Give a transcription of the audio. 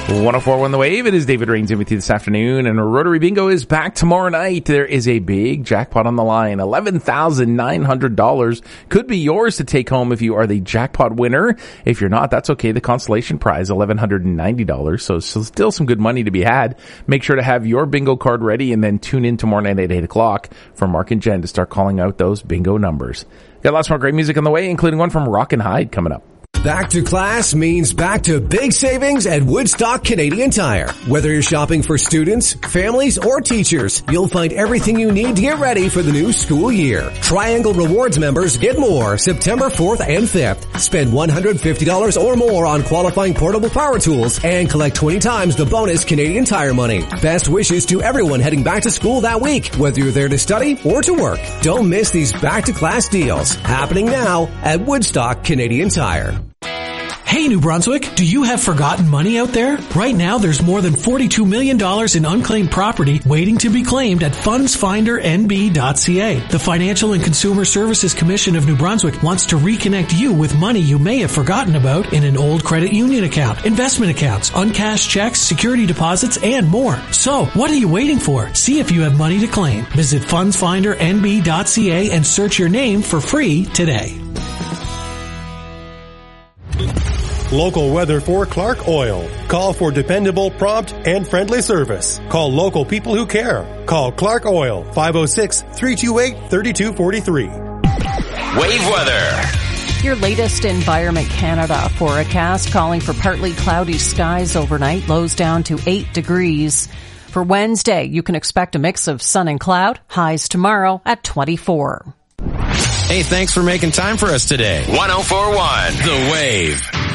104.1 The Wave. It is David Rains in with you this afternoon, and Rotary Bingo is back tomorrow night. There is a big jackpot on the line. $11,900 could be yours to take home if you are the jackpot winner. If you're not, that's okay. The consolation prize, $1,190. So still some good money to be had. Make sure to have your bingo card ready, and then tune in tomorrow night at 8 o'clock for Mark and Jen to start calling out those bingo numbers. Got lots more great music on the way, including one from Rock and Hyde coming up. Back to class means back to big savings at Woodstock Canadian Tire. Whether you're shopping for students, families, or teachers, you'll find everything you need to get ready for the new school year. Triangle Rewards members get more September 4th and 5th. Spend $150 or more on qualifying portable power tools and collect 20 times the bonus Canadian Tire money. Best wishes to everyone heading back to school that week, whether you're there to study or to work. Don't miss these back to class deals happening now at Woodstock Canadian Tire. Hey, New Brunswick, do you have forgotten money out there? Right now, there's more than $42 million in unclaimed property waiting to be claimed at fundsfindernb.ca. The Financial and Consumer Services Commission of New Brunswick wants to reconnect you with money you may have forgotten about in an old credit union account, investment accounts, uncashed checks, security deposits, and more. So, what are you waiting for? See if you have money to claim. Visit fundsfindernb.ca and search your name for free today. Local weather for Clark Oil. Call for dependable, prompt, and friendly service. Call local people who care. Call Clark Oil, 506-328-3243. Wave weather. Your latest Environment Canada forecast calling for partly cloudy skies overnight, lows down to 8 degrees. For Wednesday, you can expect a mix of sun and cloud, highs tomorrow at 24. Hey, thanks for making time for us today. 104.1 The Wave.